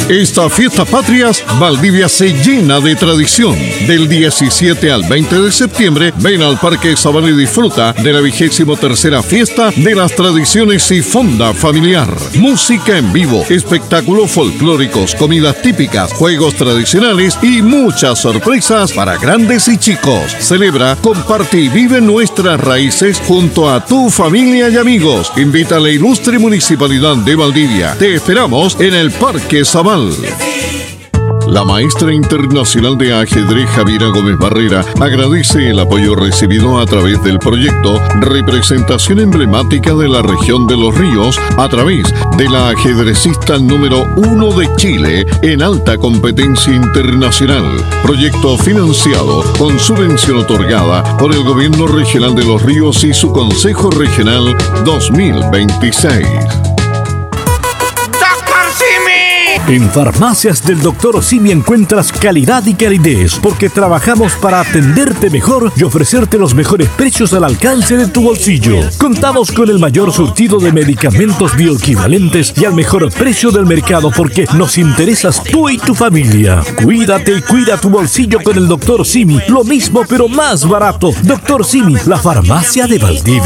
Esta fiesta patrias, Valdivia se llena de tradición. Del 17 al 20 de septiembre, ven al Parque Zabal y disfruta de la 23ª fiesta de las tradiciones y fonda familiar. Música en vivo, espectáculos folclóricos, comidas típicas, juegos tradicionales y muchas sorpresas para grandes y chicos. Celebra, comparte y vive nuestras raíces junto a tu familia y amigos. Invita a la ilustre Municipalidad de Valdivia. Te esperamos en el Parque Zabal. La maestra internacional de ajedrez Javiera Gómez Barrera agradece el apoyo recibido a través del proyecto Representación Emblemática de la Región de los Ríos a través de la ajedrecista número 1 de Chile en alta competencia internacional. Proyecto financiado con subvención otorgada por el Gobierno Regional de los Ríos y su Consejo Regional 2026. En Farmacias del Dr. Simi encuentras calidad y calidez, porque trabajamos para atenderte mejor y ofrecerte los mejores precios al alcance de tu bolsillo. Contamos con el mayor surtido de medicamentos bioequivalentes y al mejor precio del mercado, porque nos interesas tú y tu familia. Cuídate y cuida tu bolsillo con el Dr. Simi. Lo mismo pero más barato. Dr. Simi, la farmacia de Valdivia.